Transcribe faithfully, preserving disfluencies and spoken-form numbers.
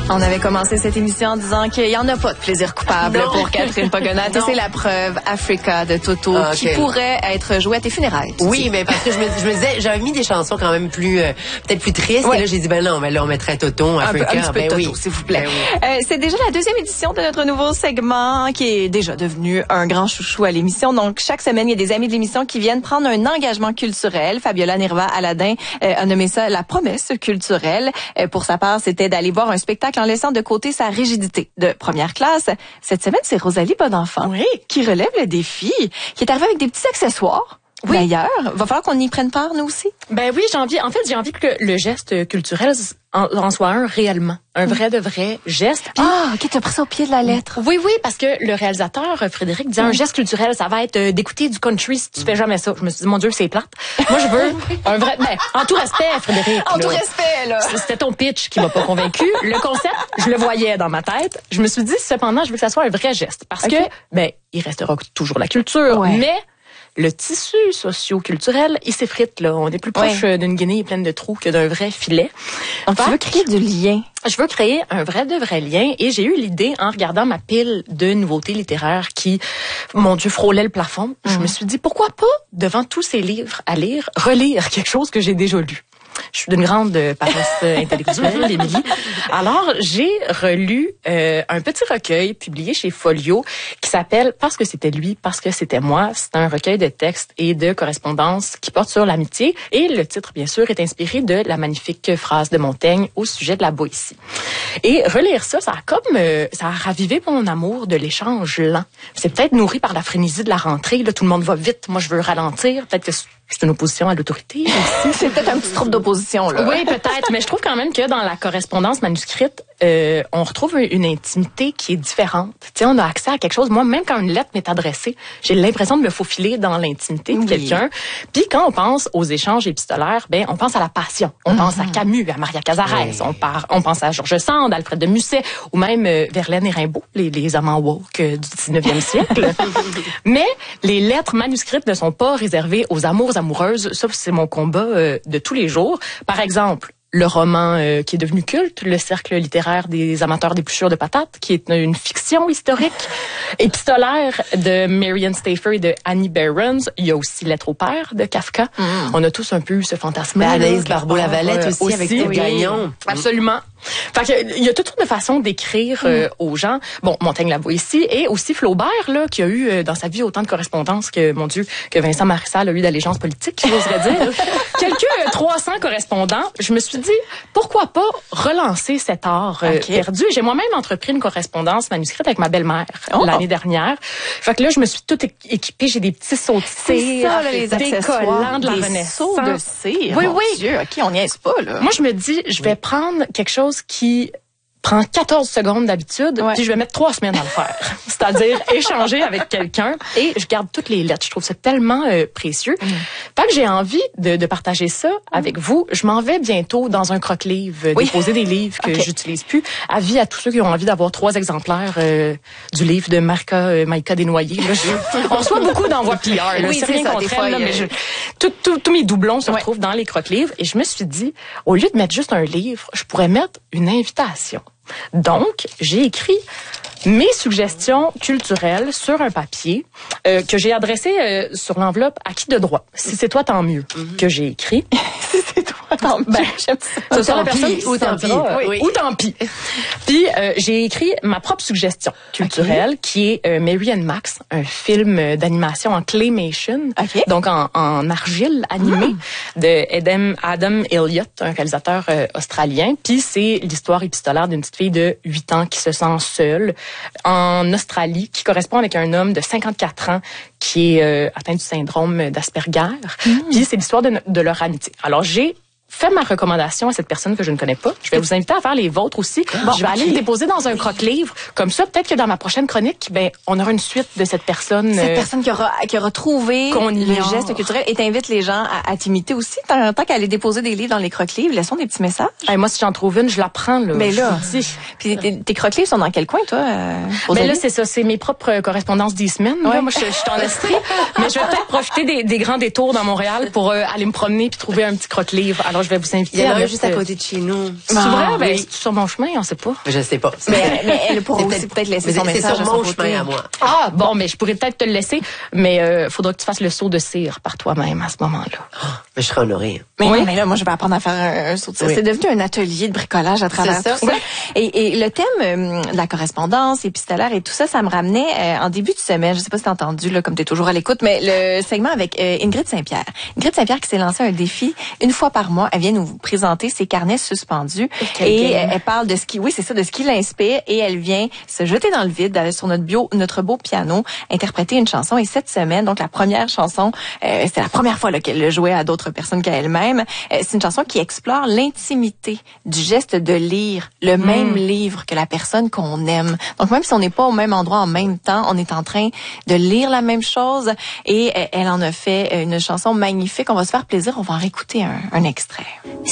On avait commencé cette émission en disant qu'il n'y en a pas de plaisir coupable non. pour Catherine Pogonat. Et c'est la preuve, Africa de Toto, ah, qui pourrait être jouée à tes funérailles. Oui, dis. mais parce que je me, je me disais, j'avais mis des chansons quand même plus, euh, peut-être plus tristes. Ouais. Et là, j'ai dit, ben non, mais là, on mettrait Toto, Africa. Un, peu, un petit peu ben de oui. Toto, s'il vous plaît. Ben oui. euh, c'est déjà la deuxième édition de notre nouveau segment qui est déjà devenu un grand chouchou à l'émission. Donc, chaque semaine, il y a des amis de l'émission qui viennent prendre un engagement culturel. Fabiola Nirva Aladin euh, a nommé ça la promesse culturelle. Euh, pour sa part, c'était d'aller voir un spectacle en laissant de côté sa rigidité de première classe. Cette semaine, c'est Rosalie Bonenfant oui. qui relève le défi, qui est arrivée avec des petits accessoires. Oui. D'ailleurs, va falloir qu'on y prenne part, nous aussi. Ben oui, j'ai envie, en fait, j'ai envie que le geste culturel en, en soit un réellement. Un vrai de vrai geste. Puis, ah, ok, t'as pris ça au pied de la lettre. Oui, oui, parce que le réalisateur, Frédéric, dit, mmh. un geste culturel, ça va être euh, d'écouter du country si tu fais jamais ça. Je me suis dit, mon Dieu, c'est plate. Moi, je veux un vrai, ben, en tout respect, Frédéric. En là, tout respect, là. C'était ton pitch qui m'a pas convaincu. Le concept, je le voyais dans ma tête. Je me suis dit, cependant, je veux que ça soit un vrai geste. Parce okay. que, ben, il restera toujours la culture, ouais. mais le tissu socio-culturel, il s'effrite, là. On est plus proche ouais. d'une Guinée pleine de trous que d'un vrai filet. Donc, tu veux créer du lien. Je veux créer un vrai de vrai lien et j'ai eu l'idée en regardant ma pile de nouveautés littéraires qui, mon Dieu, frôlait le plafond. Mm. Je me suis dit, pourquoi pas, devant tous ces livres à lire, relire quelque chose que j'ai déjà lu. Je suis d'une grande paresse intellectuelle, Émilie. Alors, j'ai relu euh, un petit recueil publié chez Folio qui s'appelle « Parce que c'était lui, parce que c'était moi ». C'est un recueil de textes et de correspondances qui porte sur l'amitié. Et le titre, bien sûr, est inspiré de la magnifique phrase de Montaigne au sujet de la Boétie. Et relire ça, ça a comme euh, ça a ravivé mon amour de l'échange lent. C'est peut-être nourri par la frénésie de la rentrée. Là, tout le monde va vite. Moi, je veux ralentir. Peut-être que c'est une opposition à l'autorité aussi. C'est peut-être un petit trouble d'opposition, là. Oui, peut-être. Mais je trouve quand même que dans la correspondance manuscrite, euh, on retrouve une intimité qui est différente. Tu sais, on a accès à quelque chose. Moi, même quand une lettre m'est adressée, j'ai l'impression de me faufiler dans l'intimité de oui. quelqu'un. Puis quand on pense aux échanges épistolaires, ben, on pense à la passion. On mm-hmm. pense à Camus, à Maria Cazares. Oui. On, part, on pense à Georges Sand, Alfred de Musset, ou même euh, Verlaine et Rimbaud, les, les amants woke euh, du dix-neuvième siècle. Mais les lettres manuscrites ne sont pas réservées aux amours amoureuses. Ça, c'est mon combat euh, de tous les jours. Par exemple, le roman euh, qui est devenu culte, le cercle littéraire des amateurs d'épluchures de patates, qui est une fiction historique épistolaire de Marianne Stafer et de Annie Behrens. Il y a aussi Lettre au père de Kafka. Mm. On a tous un peu eu ce fantasme. Anaïs Barbeau-Lavalette aussi, aussi, avec Steve oui. Gagnon. Absolument. Fait que, il y a toutes sortes de façons d'écrire euh, mm. aux gens. Bon, Montaigne la Boétie et aussi Flaubert, là, qui a eu euh, dans sa vie autant de correspondances que, mon Dieu, que Vincent Marissal a eu d'allégeance politique, j'oserais dire. Quelques euh, trois cents correspondants. Je me suis dit, pourquoi pas relancer cet art euh, okay. perdu. J'ai moi-même entrepris une correspondance manuscrite avec ma belle-mère oh. l'année dernière. Fait que là, je me suis toute équipée. J'ai des petits sauts de cire, ça, là, les des collants de la Renaissance. Sauts de cire. Oui, mon oui. Dieu, ok, on n'y est pas là. Moi, je me dis, je vais oui. prendre quelque chose qui prend quatorze secondes d'habitude, ouais. puis je vais mettre trois semaines à le faire. C'est-à-dire échanger avec quelqu'un et je garde toutes les lettres. Je trouve ça tellement euh, précieux. Mm. Fait que j'ai envie de, de partager ça mm. avec vous. Je m'en vais bientôt dans un croque-livre, oui. déposer des livres que okay. j'utilise plus. Avis à tous ceux qui ont envie d'avoir trois exemplaires euh, du livre de Marca, euh, Maïka Desnoyers. Là, je, on reçoit beaucoup d'envois P R. Là. Oui, c'est rien ça, contre fois, elle, là, euh... mais je, tous tout, tout mes doublons se ouais. retrouvent dans les croque-livres. Et je me suis dit, au lieu de mettre juste un livre, je pourrais mettre une invitation. Donc, j'ai écrit mes suggestions culturelles sur un papier euh, que j'ai adressé euh, sur l'enveloppe à qui de droit. Si c'est toi, tant mieux mm-hmm. que j'ai écrit. Si c'est toi, tant mieux. Ben, j'aime ça. Ce sera la personne qui ou tant pis. Oui, oui. Ou tant pis. Puis, euh, j'ai écrit ma propre suggestion culturelle okay. qui est euh, Mary and Max, un film d'animation en claymation, okay. donc en, en argile animée mm. de Adam, Adam Elliott, un réalisateur euh, australien. Puis, c'est l'histoire épistolaire d'une petite fille de huit ans qui se sent seule en Australie, qui correspond avec un homme de cinquante-quatre ans qui est euh, atteint du syndrome d'Asperger. Mm. Puis c'est l'histoire de, de leur amitié. Alors j'ai fait ma recommandation à cette personne que je ne connais pas. Je vais vous inviter à faire les vôtres aussi. Bon, je vais okay. aller le déposer dans un croque-livre. Comme ça, peut-être que dans ma prochaine chronique, ben, on aura une suite de cette personne. Cette euh, personne qui aura, qui aura trouvé le geste culturel et t'invite les gens à, à t'imiter aussi. Tant, tant qu'à aller déposer des livres dans les croque-livres, laissons des petits messages. Hey, moi, si j'en trouve une, je la prends, là. Mais là. Puis tes, tes croque-livres sont dans quel coin, toi? Euh, mais là, c'est ça. C'est mes propres correspondances dix semaines. Ouais. Là. Moi, je, je suis en Estrie. Mais je vais peut-être profiter des, des grands détours dans Montréal pour euh, aller me promener puis trouver un petit croque-livre. Alors, Alors, je vais vous inviter Il y en a à un mettre, juste à côté de chez nous. C'est Ah, vrai? Ben, oui. c'est sur mon chemin, on sait pas. Je sais pas. Mais, mais elle pourra C'est aussi peut-être- peut-être laisser mais son c'est message sur à son mon côté. chemin à moi. Ah, bon, mais je pourrais peut-être te le laisser, mais euh, faudra que tu fasses le saut de cire par toi-même à ce moment-là. Mais je serais honorée. Mais, Oui. non, mais là, moi, je vais apprendre à faire un, un saut de cire. Oui. C'est devenu un atelier de bricolage à travers C'est ça. tout ça. Oui. Et, et le thème euh, de la correspondance épistolaire et tout ça, ça me ramenait euh, en début de semaine. Je sais pas si t'as entendu, là, comme t'es toujours à l'écoute, mais le segment avec euh, Ingrid Saint-Pierre. Ingrid Saint-Pierre qui s'est lancé un défi une fois par mois. Elle vient nous présenter ses carnets suspendus Quel et game. euh, elle parle de ce qui, oui, c'est ça, de ce qui l'inspire et elle vient se jeter dans le vide, d'aller sur notre bio, notre beau piano, interpréter une chanson. Et cette semaine, donc la première chanson, euh, c'était la première fois là, qu'elle le jouait à d'autres personnes qu'à elle-même. Euh, c'est une chanson qui explore l'intimité du geste de lire le Mm. même livre que la personne qu'on aime. Donc même si on n'est pas au même endroit en même temps, on est en train de lire la même chose. Et euh, elle en a fait une chanson magnifique. On va se faire plaisir. On va en réécouter un, un extrait.